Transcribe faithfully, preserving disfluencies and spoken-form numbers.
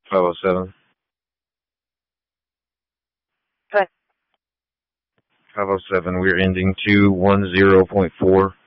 five oh seven. What? five oh seven, we're ending two one zero point four.